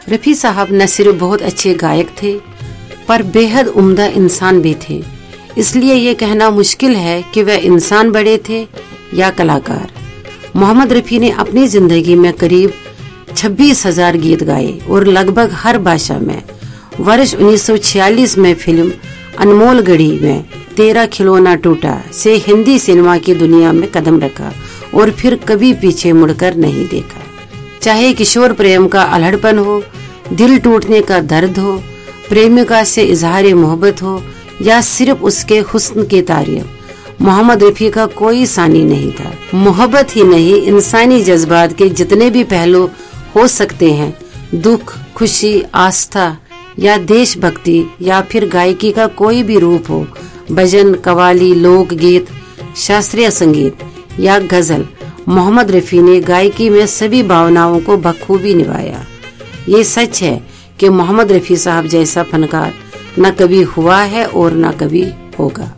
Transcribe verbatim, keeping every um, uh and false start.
रफी साहब न सिर्फ बहुत अच्छे गायक थे पर बेहद उम्दा इंसान भी थे। इसलिए ये कहना मुश्किल है कि वह इंसान बड़े थे या कलाकार। मोहम्मद रफी ने अपनी जिंदगी में करीब छब्बीस हजार गीत गाए और लगभग हर भाषा में। वर्ष उन्नीस सौ छियालीस में फिल्म अनमोल घड़ी में तेरा खिलौना टूटा से हिंदी सिनेमा की दुनिया में कदम रखा और फिर कभी पीछे मुड़कर नहीं देखा। चाहे किशोर प्रेम का अल्हड़पन हो, दिल टूटने का दर्द हो, प्रेमिका से इजहार मोहब्बत हो या सिर्फ उसके हुस्न की तारीफ, मोहम्मद रफी का कोई सानी नहीं था। मोहब्बत ही नहीं, इंसानी जज्बात के जितने भी पहलू हो सकते हैं, दुख, खुशी, आस्था या देशभक्ति या फिर गायकी का कोई भी रूप हो, भजन, कव्वाली, लोकगीत, शास्त्रीय संगीत या गजल, मोहम्मद रफी ने गायकी में सभी भावनाओं को बखूबी निभाया। ये सच है कि मोहम्मद रफी साहब जैसा फनकार न कभी हुआ है और न कभी होगा।